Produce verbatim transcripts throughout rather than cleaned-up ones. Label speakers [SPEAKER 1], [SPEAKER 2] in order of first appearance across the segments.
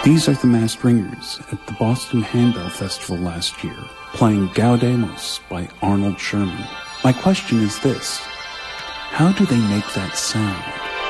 [SPEAKER 1] These are the masked ringers at the Boston Handbell Festival last year, playing Gaudemos by Arnold Sherman. My question is this: how do they make that sound?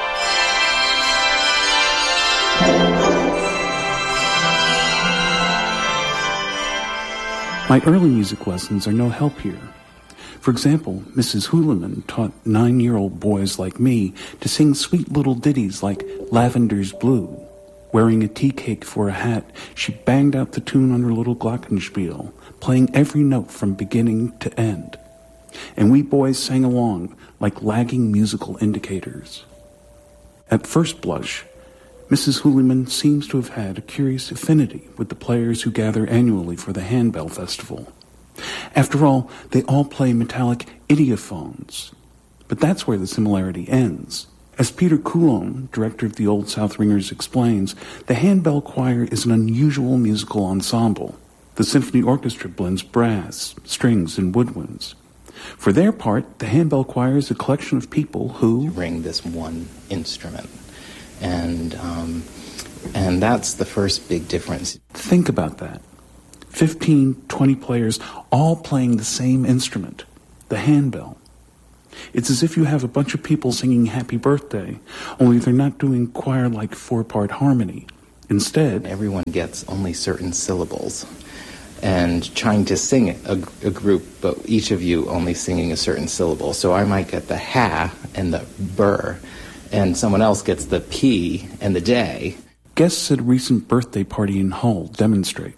[SPEAKER 1] My early music lessons are no help here. For example, Missus Houliman taught nine-year-old boys like me to sing sweet little ditties like Lavender's Blue. Wearing a tea cake for a hat, she banged out the tune on her little glockenspiel, playing every note from beginning to end. And we boys sang along like lagging musical indicators. At first blush, Missus Houliman seems to have had a curious affinity with the players who gather annually for the Handbell Festival. After all, they all play metallic idiophones. But that's where the similarity ends. As Peter Coulombe, director of the Old South Ringers, explains, the Handbell Choir is an unusual musical ensemble. The symphony orchestra blends brass, strings, and woodwinds. For their part, the Handbell Choir is a collection of people who
[SPEAKER 2] ring this one instrument. And, um, and that's the first big difference.
[SPEAKER 1] Think about that. Fifteen, twenty players all playing the same instrument, the handbell. It's as if you have a bunch of people singing Happy Birthday, only they're not doing choir-like four-part harmony. Instead,
[SPEAKER 2] everyone gets only certain syllables, and trying to sing a, a group, but each of you only singing a certain syllable. So I might get the ha and the burr, and someone else gets the P and the day.
[SPEAKER 1] Guests at a recent birthday party in Hull demonstrate.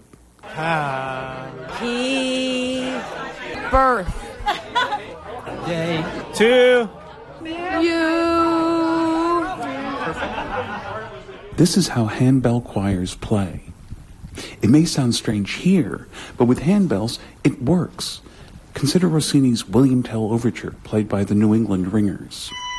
[SPEAKER 3] Happy birth.
[SPEAKER 4] Day to
[SPEAKER 3] you.
[SPEAKER 1] This is how handbell choirs play. It may sound strange here, but with handbells, it works. Consider Rossini's William Tell Overture, played by the New England Ringers.